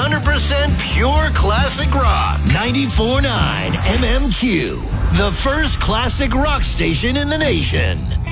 100% pure classic rock. 94.9 MMQ, the first classic rock station in the nation.